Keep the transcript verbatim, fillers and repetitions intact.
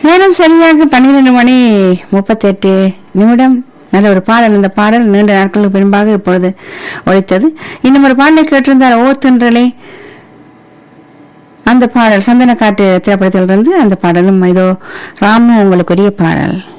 நேரம் சரியாக பன்னிரண்டு மணி முப்பத்தி எட்டு நிமிடம். நல்ல ஒரு பாடல். இந்த பாடல் நீண்ட நாட்களுக்கு பின்பாக இப்பொழுது ஒழித்தது. இன்னும் ஒரு பாடலை கேட்டிருந்தார் ஓ தென்றலே. அந்த பாடல் சந்தன காட்டு திரைப்படத்திலிருந்து அந்த பாடலும் இதோ ராமு உங்களுக்குரிய பாடல்.